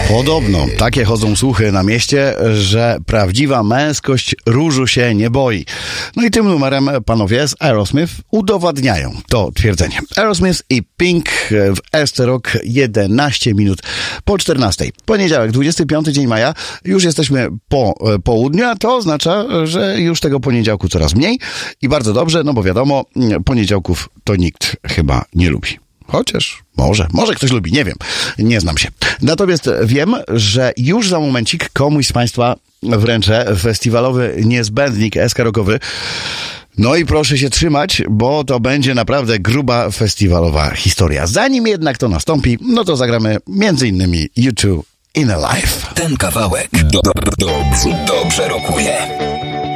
Podobno takie chodzą słuchy na mieście, że prawdziwa męskość różu się nie boi. No i tym numerem panowie z Aerosmith udowadniają to twierdzenie. Aerosmith i Pink w Erste Rock 11 minut po 14. Poniedziałek, 25 dzień maja. Już jesteśmy po południu, a to oznacza, że już tego poniedziałku coraz mniej. I bardzo dobrze, no bo wiadomo, poniedziałków to nikt chyba nie lubi. Chociaż może ktoś lubi, nie wiem, nie znam się. Natomiast wiem, że już za momencik komuś z Państwa wręczę festiwalowy niezbędnik SK-Rockowy. No i proszę się trzymać, bo to będzie naprawdę gruba festiwalowa historia. Zanim jednak to nastąpi, no to zagramy m.in. U2 In a Life. Ten kawałek dobrze rokuje.